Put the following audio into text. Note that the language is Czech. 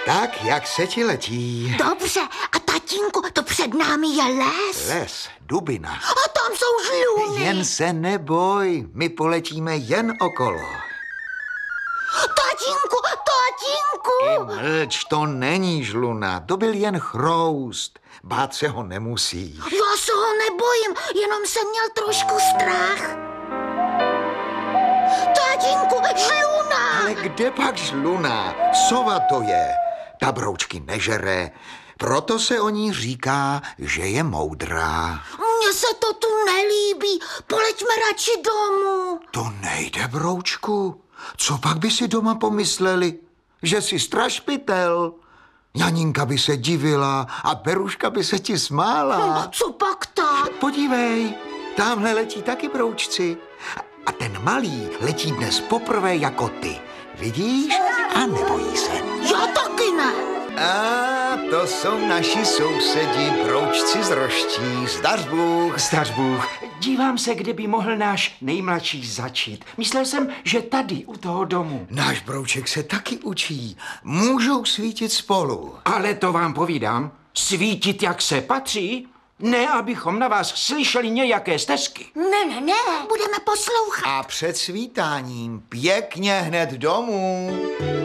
Tak, jak se ti letí? Dobře, a tatínku, to před námi je les. Les, dubina. A tam jsou žluny. Jen se neboj, my poletíme jen okolo. Tatínku, tatínku. Mlč, to není žluna, to byl jen chroust. Bát se ho nemusíš. Já se ho nebojím, jenom jsem měl trošku strach. Tatínku, žluna. Ale kde pak žluna? Sova to je. Ta broučky nežere, proto se o ní říká, že je moudrá. Mně se to tu nelíbí, poleďme radši domů. To nejde, broučku. Co pak by si doma pomysleli? Že jsi strašpitel? Janinka by se divila a Beruška by se ti smála. Co pak tak? Podívej, tamhle letí taky broučci. A ten malý letí dnes poprvé jako ty. Vidíš? A nebojí se. Já taky ne. A to jsou naši sousedi, broučci z Roští. Zdař Bůh. Zdař Bůh. Dívám se, kde by mohl náš nejmladší začít. Myslel jsem, že tady, u toho domu. Náš brouček se taky učí. Můžou svítit spolu. Ale to vám povídám, svítit, jak se patří, ne, abychom na vás slyšeli nějaké stesky. Ne, budeme poslouchat. A před svítáním pěkně hned domů.